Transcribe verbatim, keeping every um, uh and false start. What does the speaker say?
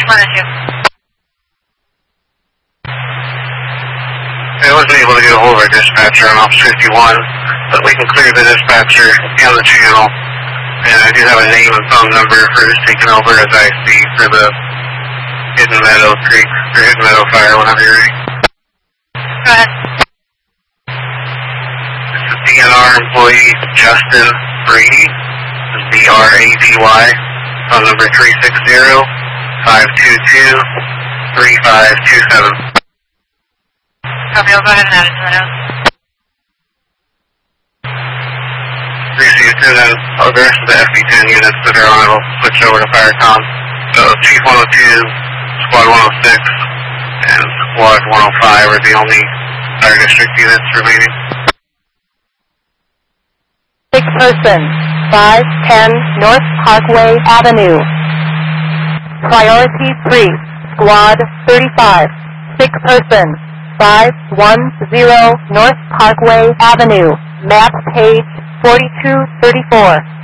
Manager. I wasn't able to get a hold of our dispatcher on Office fifty-one, but we can clear the dispatcher and the channel. And I do have a name and phone number for who's taking over as I see for the Hidden Meadow Creek, or Hidden Meadow Fire, whenever you're ready. Go ahead. This is D N R employee Justin Brady, B R A D Y, phone number three six zero, five two two, three five two seven. Copy, I'll go ahead and add it to the notes. Received, and then the rest of the F B ten units that are on it will switch over to Firecom. So Chief one oh two, Squad one oh six, and Squad one oh five are the only Fire District units remaining. Six person, five ten North Parkway Avenue. Priority three, Squad thirty-five. Six person, five one zero North Parkway Avenue. Map page forty-two thirty-four.